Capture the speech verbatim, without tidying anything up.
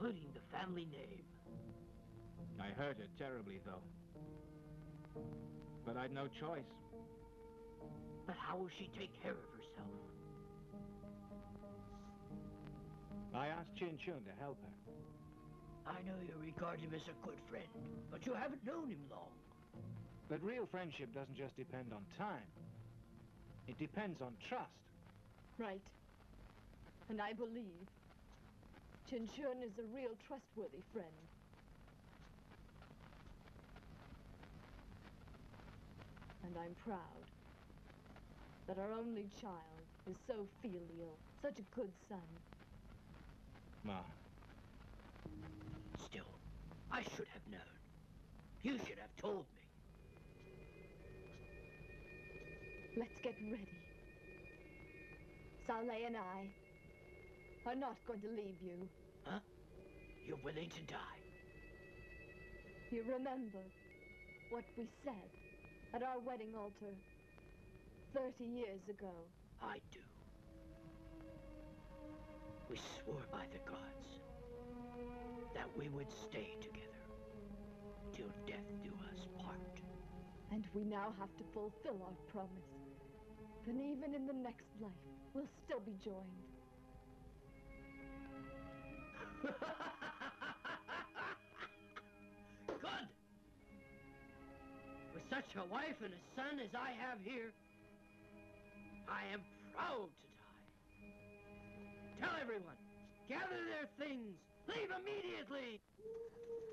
including the family name. I hurt her terribly, though. But I'd no choice. But how will she take care of herself? I asked Chin Chun to help her. I know you regard him as a good friend, but you haven't known him long. But real friendship doesn't just depend on time. It depends on trust. Right. And I believe Chin Chun is a real trustworthy friend. And I'm proud that our only child is so filial, such a good son. Ma. Still, I should have known. You should have told me. Let's get ready. Sao Lei and I are not going to leave you. Huh? You're willing to die? You remember what we said at our wedding altar thirty years ago? I do. We swore by the gods that we would stay together till death do us part. And we now have to fulfill our promise. Then even in the next life, we'll still be joined. Good! With such a wife and a son as I have here, I am proud to die. Tell everyone, gather their things, leave immediately!